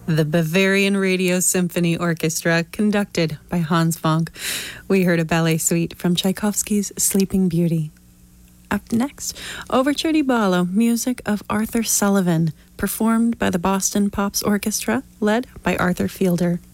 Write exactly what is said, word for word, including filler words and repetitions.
the Bavarian Radio Symphony Orchestra, conducted by Hans Vonk. We heard a ballet suite from Tchaikovsky's Sleeping Beauty. Up next, Overture di Ballo, music of Arthur Sullivan, performed by the Boston Pops Orchestra, led by Arthur Fielder.